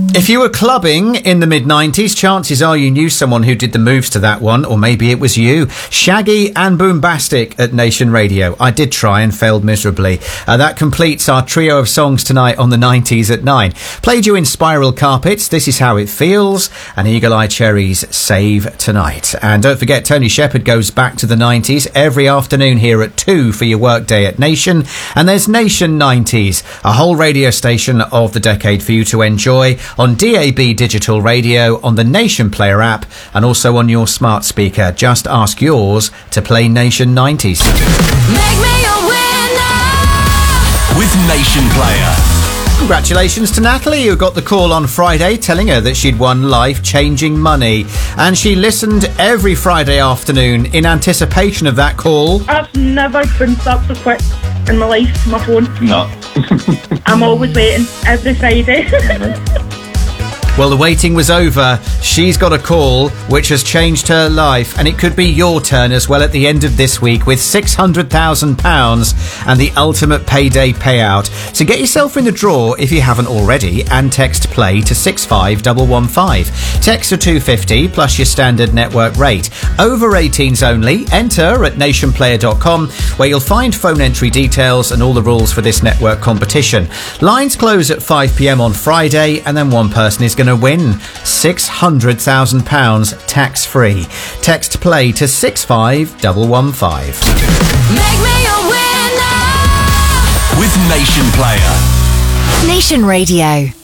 If you were clubbing in the mid-90s, chances are you knew someone who did the moves to that one, or maybe it was you. Shaggy and Boombastic at Nation Radio. I did try and failed miserably. That completes our trio of songs tonight on the 90s at 9. Played you in Spiral Carpets, This Is How It Feels, and Eagle Eye Cherry's Save Tonight. And don't forget, Tony Shepherd goes back to the 90s every afternoon here at 2 for your workday at Nation. And there's Nation 90s, a whole radio station of the decade for you to enjoy on DAB digital radio, on the Nation Player app, and also on your smart speaker. Just ask yours to play Nation 90s. Make me a winner with Nation Player. Congratulations to Natalie, who got the call on Friday telling her that she'd won life-changing money. And she listened every Friday afternoon in anticipation of that call. I've never been up so quick in my life, my phone. No. I'm always waiting every Friday. Well, the waiting was over. She's got a call which has changed her life, and it could be your turn as well at the end of this week with £600,000 and the ultimate payday payout. So get yourself in the draw if you haven't already, and text play to 65115. Text to 250 plus your standard network rate. Over 18s only. Enter at nationplayer.com, where you'll find phone entry details and all the rules for this network competition. Lines close at 5 p.m. on Friday, and then one person is going to win £600,000 tax-free. Text play to 65115. Make me a winner with Nation Player. Nation Radio.